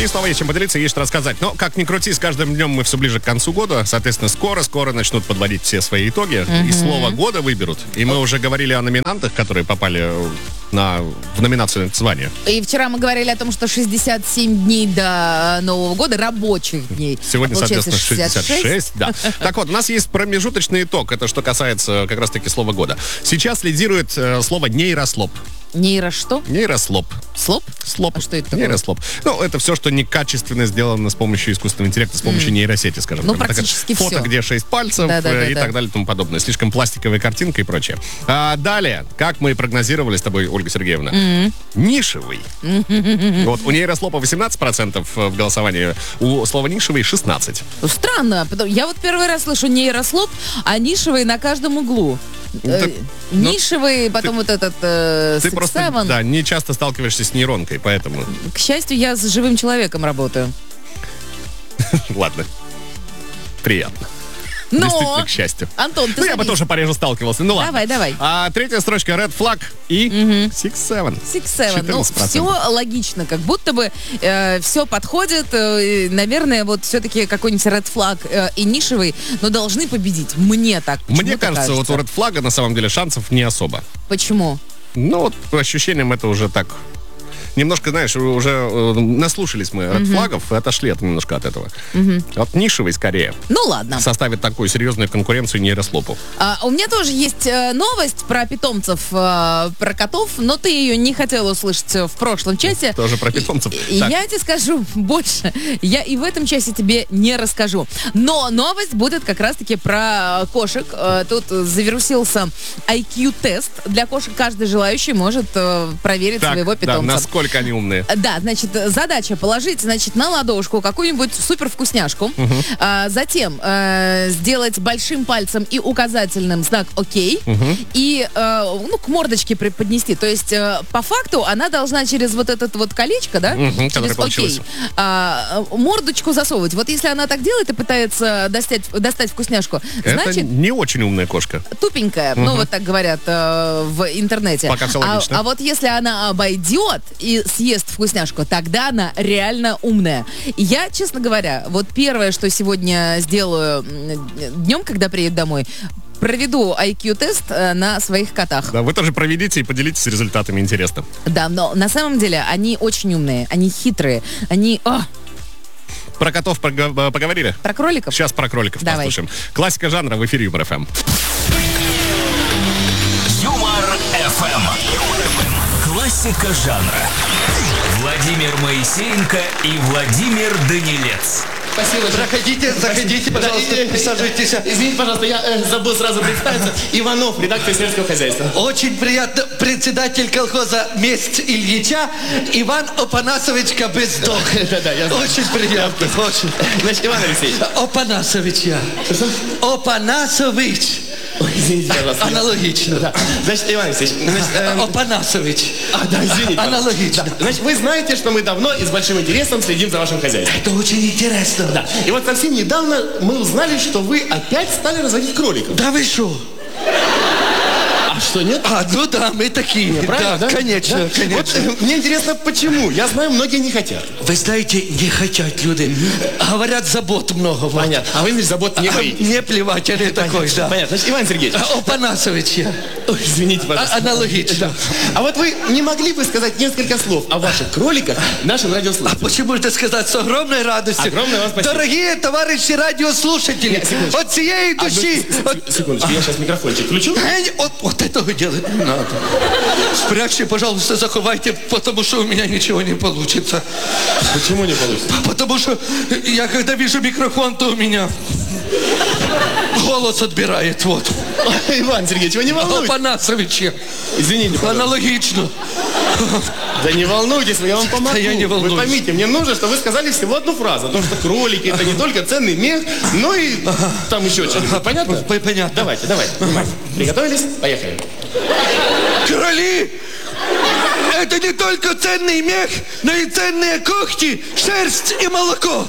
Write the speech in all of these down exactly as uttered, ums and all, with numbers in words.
И снова есть чем поделиться, есть что рассказать. Но, как ни крути, с каждым днем мы все ближе к концу года. Соответственно, скоро-скоро начнут подводить все свои итоги. Mm-hmm. И слово года выберут. И мы уже говорили о номинантах, которые попали на, в номинацию звания. И вчера мы говорили о том, что шестьдесят семь дней до Нового года, рабочих дней. Сегодня, соответственно, шестьдесят шесть. Да. Так вот, у нас есть промежуточный итог. Это что касается как раз-таки слова года. Сейчас лидирует э, слово нейрослоп. Нейро что? Нейрослоп. Слоп? Слоп. А что это такое? Нейрослоп. Ну, это все, что некачественно сделано с помощью искусственного интеллекта, с помощью mm. нейросети, скажем ну, так. практически фото, все. где шесть пальцев да, да, э, да, и да. так далее и тому подобное. Слишком пластиковая картинка и прочее. А далее, как мы и прогнозировали с тобой, Ольга Сергеевна, mm-hmm. нишевый. Mm-hmm. Вот, у нейрослопа восемнадцать процентов в голосовании, у слова нишевый шестнадцать процентов. Странно. Я вот первый раз слышу нейрослоп, а нишевый на каждом углу. Так, нишевый, ну, потом ты, вот этот э, Ты просто, seven. да, не часто сталкиваешься с нейронкой, поэтому... К счастью, я с живым человеком работаю. Ладно. Приятно. Но... Действительно, к счастью. Антон, ты Ну, я бы тоже пореже сталкивался. Ну, ладно. Давай, давай. А третья строчка Red Flag и Угу. Six Seven. Six Seven. Ну, все логично. Как будто бы э, все подходит. Э, наверное, вот все-таки какой-нибудь Red Flag э, и нишевый, но должны победить. Мне так Мне кажется, кажется, вот у Red Flag на самом деле шансов не особо. Почему? Ну, вот по ощущениям это уже так... Немножко, знаешь, уже э, наслушались мы Red Fлаг'ов и отошли от, немножко от этого. Угу. Вот нишевый скорее. Ну ладно. Составит такую серьезную конкуренцию нейрослопу. А, у меня тоже есть э, новость про питомцев, э, про котов, но ты ее не хотела услышать в прошлом часе. Тоже про питомцев. И, и я тебе скажу больше. Я и в этом часе тебе не расскажу. Но новость будет как раз-таки про кошек. Э, тут завирусился ай кью-тест. Для кошек каждый желающий может э, проверить так, своего питомца. Да, насколько Сколько они умные. Да, значит, задача положить, значит, на ладошку какую-нибудь супер вкусняшку, угу. а, затем а, сделать большим пальцем и указательным знак «Окей», угу. и, а, ну, к мордочке преподнести. То есть, а, по факту, она должна через вот этот вот колечко, да, угу, через «Окей», а, мордочку засовывать. Вот если она так делает и пытается достать, достать вкусняшку, это значит... не очень умная кошка. Тупенькая, угу. ну, вот так говорят а, в интернете. Пока все логично. А, а вот если она обойдет и съест вкусняшку, тогда она реально умная. И я, честно говоря, вот первое, что сегодня сделаю днем, когда приеду домой, проведу ай кью-тест на своих котах. Да, вы тоже проведите и поделитесь результатами, интересно. Да, но на самом деле они очень умные, они хитрые, они... О! Про котов поговорили? Про кроликов? Сейчас про кроликов Давай. послушаем. Классика жанра в эфире Юмор эф эм. Юмор эф эм. Классика жанра. Владимир Моисеенко и Владимир Данилец. Спасибо. Проходите, заходите, пожалуйста, Да, присаживайтесь. Извините, пожалуйста, я э, забыл сразу представиться. Иванов, редактор сельского хозяйства. Очень приятно. Председатель колхоза «Месть Ильича» Иван Опанасович Кобыздох. Да-да, я знаю. Очень приятно, очень. Значит, Иван Алексеевич. Опанасович я. Что? Опанасович. Ой, извините, пожалуйста. Аналогично. Да. Значит, Иван Алексеевич. Значит, эм, Опанасович. А, да, извините. Аналогично. Да. Значит, вы знаете, что мы давно и с большим интересом следим за вашим хозяйством. Это очень интересно. Да. И вот совсем недавно мы узнали, что вы опять стали разводить кроликов. Да вы шо? А что, нет? А, ну да, мы такие. Правильно, да, да? конечно, Да. конечно. Вот, э, мне интересно, почему? Я знаю, многие не хотят. Вы знаете, не хотят люди. Говорят, забот много. Вот. Понятно. А вы, значит, забот не А, боитесь. мне плевать, я не такой, да. Понятно. Значит, Иван Сергеевич. А, Опанасович я. Ой, извините, пожалуйста. А, аналогично. Да. А вот вы не могли бы сказать несколько слов о ваших кроликах нашим А радиослушателям? почему же сказать с огромной радостью? Огромное вам спасибо. Дорогие товарищи радиослушатели, Нет, секундочку. от всей Одну души... с- от- с- Секундочку, я сейчас микрофончик включу. Эй, Вот, вот этого делать не надо. Спрячьте, пожалуйста, заховайте, потому что у меня ничего не получится. Почему не получится? Потому что я, когда вижу микрофон, то у меня голос отбирает, вот. Иван Сергеевич, вы не волнуйтесь. Опанасович я. Извините, пожалуйста. Аналогично. Да не волнуйтесь, я вам помогу. Да я не волнуюсь. Вы поймите, мне нужно, чтобы вы сказали всего одну фразу. О том, что кролики это не только ценный мех, но и там еще что-нибудь. Понятно? П- Понятно. Давайте, давайте. Внимание. Приготовились? Поехали. Короли! Это не только ценный мех, но и ценные когти, шерсть и молоко.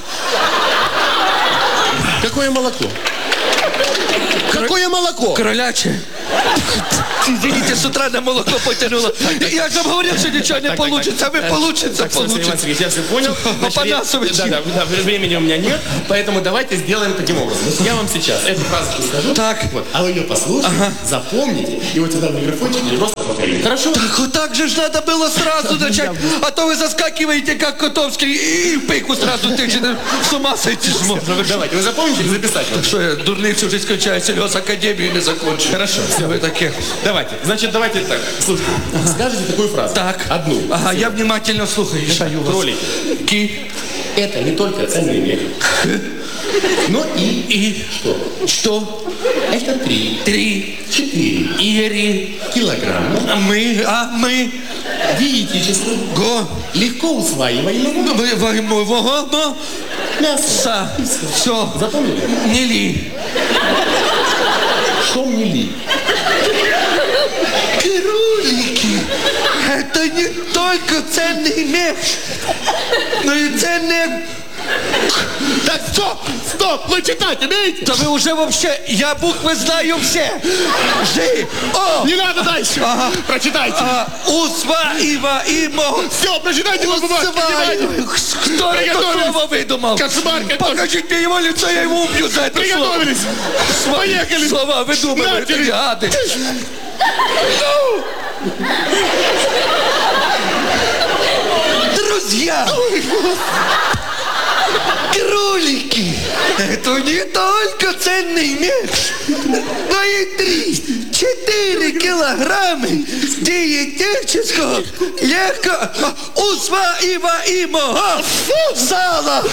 Какое молоко? Какое молоко? Кроляче. Извините, с утра на молоко потянуло. Я же вам говорил, что ничего не получится, а вы получится, Так, Иван получится. Сергеевич, я все понял. Значит, я- Апанасович. Да, да, да, времени у меня нет, поэтому давайте сделаем таким образом. Значит, я вам сейчас эту фразу скажу. Так. Вот, а вы ее послушайте, запомните, и вот сюда в микрофончик и просто повторите. Хорошо? Так вот так же ж надо было сразу начать, а то вы заскакиваете, как Котовский, и в пику сразу тычете. С ума сойти ж можно. Ну, давайте, вы запомните или записать? Вот. Что я, дурный всю жизнь кончаю, сельхозакадемию не закончу. Хорошо, все. Вы такие. Давайте, значит, давайте так. Слушайте, скажите такую фразу. Так. Одну. Ага, я внимательно слухаю. Шаю вас. Кролики. Ки. Это не только ценный мех, но и... И. Что? Что? Это три, Три. четыре Ири. килограмма А мы, а мы. диетического, Го. легко усваиваемого Вы, вы, вы, во, во. мяса. Са. Все. Запомнили? Не ли. Что мне ли? Кролики. Это не только ценный мех, но и ценные... Так, стоп! Стоп! Вы читать умеете? Да вы уже вообще... Я буквы знаю все. Жи. О. Не надо дальше! Ага. Прочитайте! А, Усва, Ива, Имо. Все, прочитайте по бумажке! Усваиваю. Кто это Приготовились. слово выдумал? Кошмар какой. Покажите его лицо, я его убью за это слово. Приготовились! Сва- Поехали. Слова выдумывают, Нате. гады. Друзья! Кролики! Это не только ценный мех, но и три-четыре килограмма диетического легко усваиваемого сала.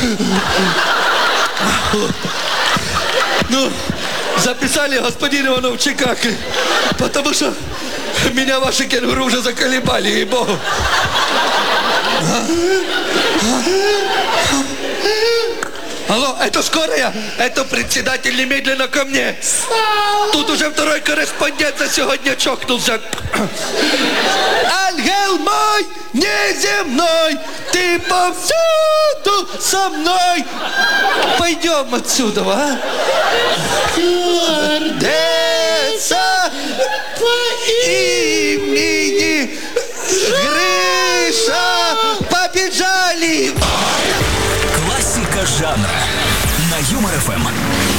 Ну, записали, господин Иванов, Чикаго, потому что меня ваши кенгуру уже заколебали, ей-богу. Алло, это скорая? Это председатель немедленно ко мне. Тут уже второй корреспондент за сегодня чокнулся. Ангел мой неземной, ты повсюду со мной. Пойдем отсюда, а? Гордеца по имени Гриша, побежали. Классика жанра на Юмор ФМ.